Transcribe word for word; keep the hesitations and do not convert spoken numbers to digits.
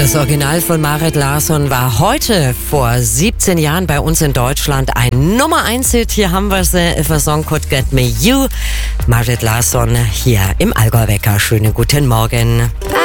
Das Original von Marit Larsson war heute vor siebzehn Jahren bei uns in Deutschland ein Nummer eins Hit. Hier haben wir sie, If a Song Could Get Me You. Marit Larsson hier im Allgäu Wecker. Schönen guten Morgen.